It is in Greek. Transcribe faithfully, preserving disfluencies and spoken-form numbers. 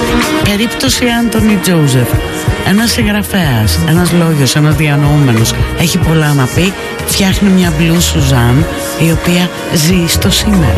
Περίπτωση Άντονι Τζόζεφ. Ένας συγγραφέας, ένας λόγιος, ένας διανοούμενος, έχει πολλά να πει, φτιάχνει μια μπλου Σουζάν η οποία ζει στο σήμερα.